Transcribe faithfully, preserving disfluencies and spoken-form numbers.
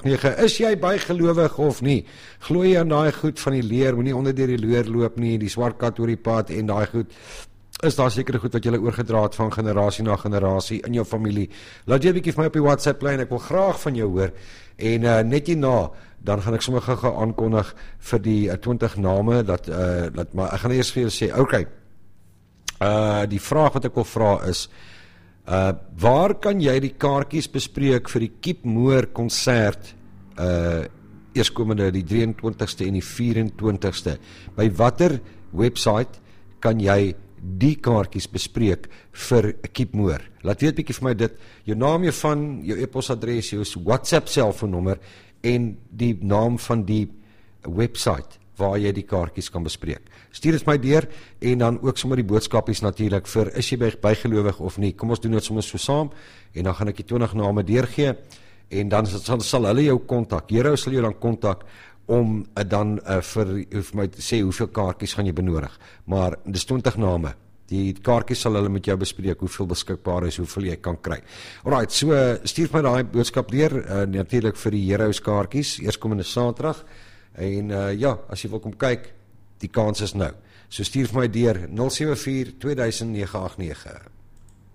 Is jy bygelowig of nie? Glo jy aan daai goed van die leer, moenie onder deur die leer loop nie, die swart kat oor die pad en daai goed. Is daar sekere goed wat jy oorgedra het van generasie na generasie in jou familie? Laat jy 'n bietjie vir my op die WhatsApp lyn, ek wil graag van jou hoor. En uh, net hierna, dan gaan ek sommer gou aankondig vir die uh, twintig name, dat, uh, dat, maar ek gaan eers vir julle sê, okay, uh, die vraag wat ek wil vra is, Uh, waar kan jy die kaartjies bespreek vir die Keep Moor konsert uh, eerskomende die drieëntwintigste en die vyf-en-twintigste? By watter website kan jy die kaartjies bespreek vir Keep Moor? Laat weet bietjie vir my dit, jou naam, jou van, jou e-posadres, jou WhatsApp selfoonnommer en die naam van die website waar jy die kaartjies kan bespreek. Stuur dit my deur en dan ook sommer die boodskapies natuurlik vir is jy bygelowig of nie. Kom ons doen dit sommer so saam en dan gaan ek die twintig name deurgee en dan sal, sal hulle jou kontak. Hierou sal jou dan kontak om uh, dan uh, vir, vir my te sê hoeveel kaartjies gaan jy benodig. Maar dis twintig name. Die kaartjies sal hulle met jou bespreek hoeveel beskikbaar is, hoeveel jy kan kry. Alright, so uh, stuur my daai boodskap deur uh, natuurlik vir die Heroes kaartjies eerskomende Saterdag. En uh, ja, as jy wil kom kyk, die kans is nou. So stuur vir my deur nul sewe vier twee duisend nege agt nege.